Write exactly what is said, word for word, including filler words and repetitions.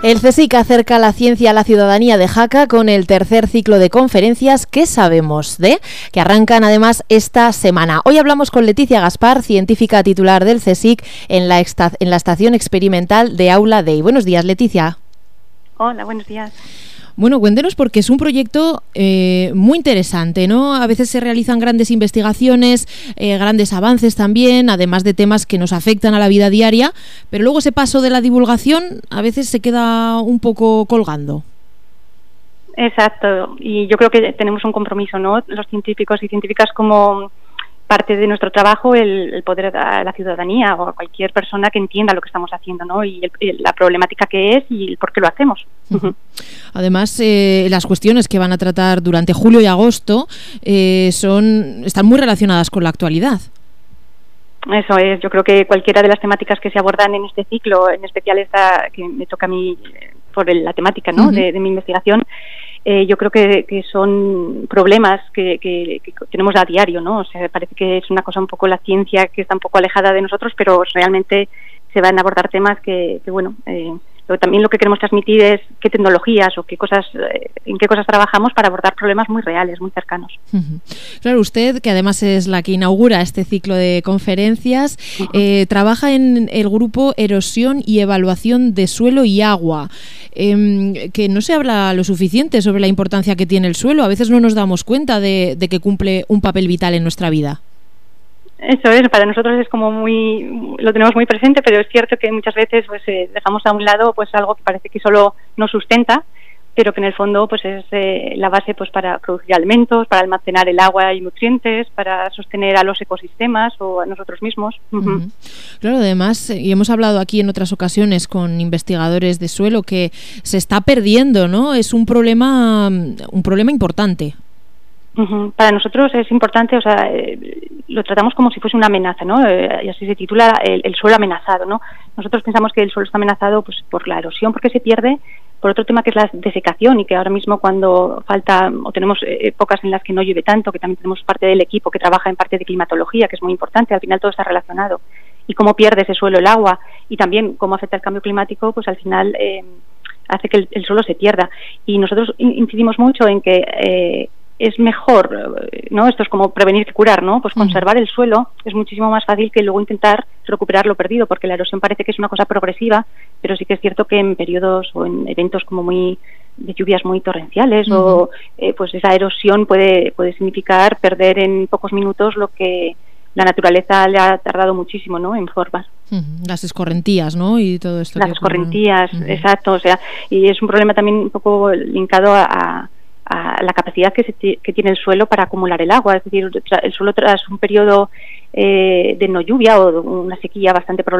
El CSIC acerca la ciencia a la ciudadanía de Jaca con el tercer ciclo de conferencias ¿Qué sabemos de?, que arrancan además esta semana. Hoy hablamos con Leticia Gaspar, científica titular del CSIC en la, esta- en la estación experimental de Aula Dei. Buenos días, Leticia. Hola, buenos días. Bueno, cuéntenos, porque es un proyecto eh, muy interesante, ¿no? A veces se realizan grandes investigaciones, eh, grandes avances también, además de temas que nos afectan a la vida diaria, pero luego ese paso de la divulgación a veces se queda un poco colgando. Exacto, y yo creo que tenemos un compromiso, ¿no? Los científicos y científicas, como parte de nuestro trabajo, el, el poder a la ciudadanía o a cualquier persona que entienda lo que estamos haciendo, ¿no? Y el, el, la problemática que es y el por qué lo hacemos. Uh-huh. Además, eh, las cuestiones que van a tratar durante julio y agosto eh, son están muy relacionadas con la actualidad. Eso es, yo creo que cualquiera de las temáticas que se abordan en este ciclo, en especial esta que me toca a mí por el, la temática, ¿no? Uh-huh. de, de mi investigación, eh, yo creo que, que son problemas que, que, que tenemos a diario, ¿no? O sea, parece que es una cosa un poco la ciencia que está un poco alejada de nosotros, pero realmente se van a abordar temas que, que bueno, eh, pero también lo que queremos transmitir es qué tecnologías o qué cosas, eh, en qué cosas trabajamos para abordar problemas muy reales, muy cercanos. Uh-huh. Claro, usted, que además es la que inaugura este ciclo de conferencias, uh-huh. eh, trabaja en el grupo Erosión y Evaluación de Suelo y Agua, eh, que no se habla lo suficiente sobre la importancia que tiene el suelo. A veces no nos damos cuenta de, de que cumple un papel vital en nuestra vida. Eso es, para nosotros es como muy, lo tenemos muy presente, pero es cierto que muchas veces pues eh, dejamos a un lado pues algo que parece que solo nos sustenta, pero que en el fondo pues es eh, la base pues para producir alimentos, para almacenar el agua y nutrientes, para sostener a los ecosistemas o a nosotros mismos. Uh-huh. Claro, además, y hemos hablado aquí en otras ocasiones con investigadores de suelo, que se está perdiendo, ¿no? Es un problema, un problema importante. Uh-huh. Para nosotros es importante, o sea, eh, lo tratamos como si fuese una amenaza, ¿no? Eh, y así se titula el, el suelo amenazado, ¿no? Nosotros pensamos que el suelo está amenazado pues por la erosión, porque se pierde, por otro tema que es la desecación, y que ahora mismo cuando falta o tenemos épocas en las que no llueve tanto, que también tenemos parte del equipo que trabaja en parte de climatología, que es muy importante, al final todo está relacionado, y cómo pierde ese suelo el agua, y también cómo afecta el cambio climático, pues al final eh, hace que el, el suelo se pierda. Y nosotros incidimos mucho en que eh, es mejor, ¿no? Esto es como prevenir que curar, ¿no? Pues conservar el suelo es muchísimo más fácil que luego intentar recuperar lo perdido, porque la erosión parece que es una cosa progresiva, pero sí que es cierto que en periodos o en eventos como muy de lluvias muy torrenciales, uh-huh. o eh, pues esa erosión puede puede significar perder en pocos minutos lo que la naturaleza le ha tardado muchísimo, ¿no? En formar. Uh-huh. Las escorrentías, ¿no? Y todo esto. Las escorrentías, uh-huh. exacto. O sea, y es un problema también un poco linkado a, a a la capacidad que, se t- que tiene el suelo para acumular el agua, es decir, el suelo tras un periodo eh, de no lluvia o una sequía bastante prolongada